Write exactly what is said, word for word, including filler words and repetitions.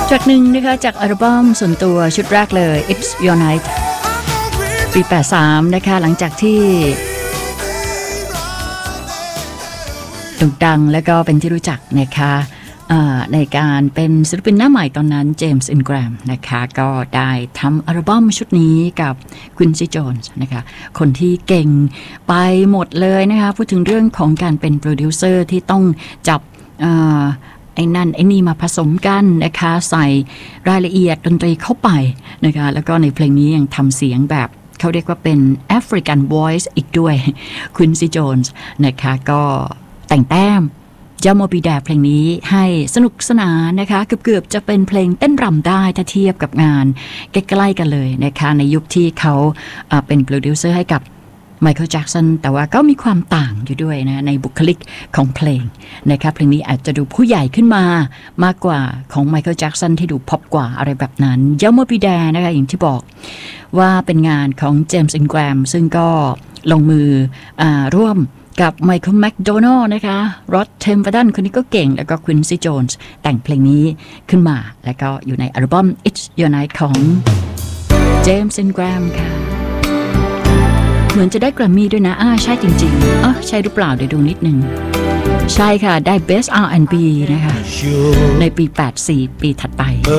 จากหนึ่งนะคะจากอัลบั้มส่วนตัวชุดแรกเลย It's Your Night ปีแปดสิบสามนะคะหลังจากที่โด่งดังและก็เป็นที่รู้จักนะคะในการเป็นศิลปินหน้าใหม่ตอนนั้นเจมส์อินแกรมนะคะก็ได้ทำอัลบั้มชุดนี้กับควินซี่โจนส์นะคะคนที่เก่งไปหมดเลยนะคะพูดถึงเรื่องของการเป็นโปรดิวเซอร์ที่ต้องจับไอ้นั่นไอ้นี่มาผสมกันนะคะใส่รายละเอียดดนตรีเข้าไปนะคะแล้วก็ในเพลงนี้ยังทำเสียงแบบเขาเรียกว่าเป็น African Voice อีกด้วยควินซี่โจนส์นะคะก็แต่งแต้มยาโมบีแดเพลงนี้ให้สนุกสนานนะคะเกือบๆจะเป็นเพลงเต้นรำได้ถ้าเทียบกับงานใกล้ๆกันเลยนะคะในยุคที่เขาเป็นโปรดิวเซอร์ให้กับไมเคิลแจ็กสันแต่ว่าก็มีความต่างอยู่ด้วยนะในบุคลิกของเพลงนะคะเพลงนี้อาจจะดูผู้ใหญ่ขึ้นมามากกว่าของไมเคิลแจ็กสันที่ดูพ็อปกว่าอะไรแบบนั้นยาโมบีแดนะคะอย่างที่บอกว่าเป็นงานของเจมส์อินแกรมซึ่งก็ลงมืออ่าร่วมกับไมเคิลแมคโดนัลด์นะคะรอดเทมเปอร์ดันคนนี้ก็เก่งแล้วก็ควินซี่โจนส์แต่งเพลงนี้ขึ้นมาแล้วก็อยู่ในอัลบั้ม It's Your Night ของเจมส์อินแกรมค่ะเหมือนจะได้แกรมมี่ด้วยนะอ่าใช่จริงๆอ๋อใช่หรือเปล่าเดี๋ยวดูนิดนึงใช่ค่ะได้ Best อาร์ แอนด์ บี นะคะในปีแปดสิบสี่ปีถัดไป